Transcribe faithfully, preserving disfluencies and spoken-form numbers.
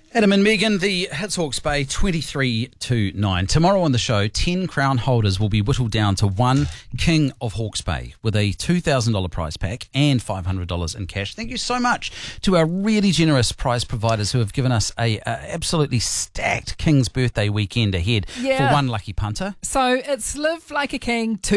Adam and Megan, the Hits Hawke's Bay twenty-three to nine. Tomorrow on the show, ten crown holders will be whittled down to one King of Hawke's Bay with a two thousand dollars prize pack and five hundred dollars in cash. Thank you so much to our really generous prize providers who have given us a, a absolutely stacked King's birthday weekend ahead Yeah. for one lucky punter. So it's Live Like a King